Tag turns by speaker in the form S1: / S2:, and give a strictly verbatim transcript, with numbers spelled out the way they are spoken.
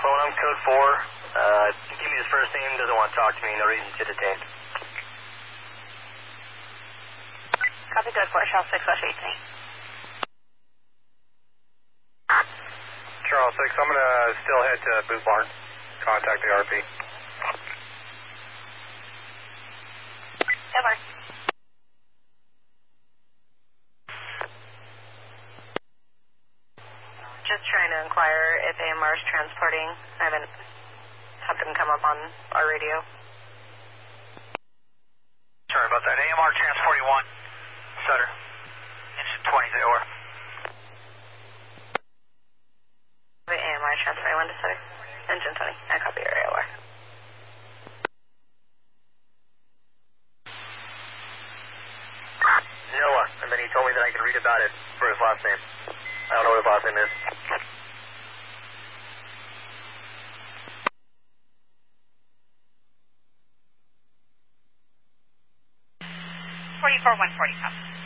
S1: phone, I'm code four. Uh, give me his first name, doesn't want to talk to me, no reason to detain.
S2: Copy code four, Charles six, what should you think?
S3: Charles six, I'm going to still head to Boot Barn. Contact the R P.
S2: Over. Just trying to inquire if A M R is transporting. I haven't had them come up on our radio.
S4: Sorry about that. A M R transporting one. Sutter. Engine twenty to over.
S2: The A M R transporting one to Sutter. Engine twenty. I copy your A O R.
S1: Noah, and then he told me that I could read about it for his last name. I don't know what his last name is.
S2: forty-four one forty, copy.